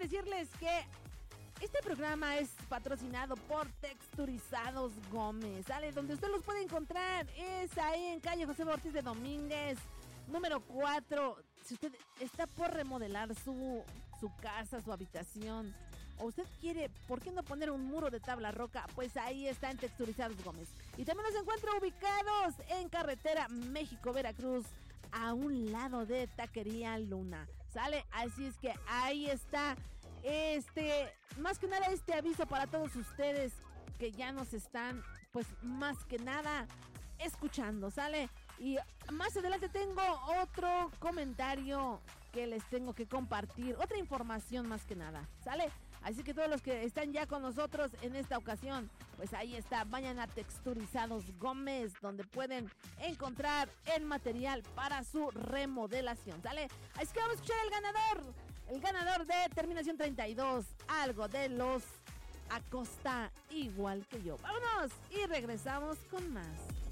decirles que este programa es patrocinado por Texturizados Gómez, ¿sale? Donde usted los puede encontrar es ahí en calle José Ortiz de Domínguez, número 4. Si usted está por remodelar su casa, su habitación, o usted quiere, ¿por qué no poner un muro de tabla roca? Pues ahí está en Texturizados Gómez. Y también los encuentra ubicados en carretera México-Veracruz, a un lado de Taquería Luna, ¿sale? Así es que ahí está, más que nada este aviso para todos ustedes que ya nos están, pues más que nada, escuchando, ¿sale? Y más adelante tengo otro comentario que les tengo que compartir, otra información más que nada, ¿sale? Así que todos los que están ya con nosotros en esta ocasión, pues ahí está, vayan a Texturizados Gómez, donde pueden encontrar el material para su remodelación, ¿sale? Así que vamos a escuchar el ganador de terminación 32, algo de los Acosta, igual que yo. Vámonos y regresamos con más.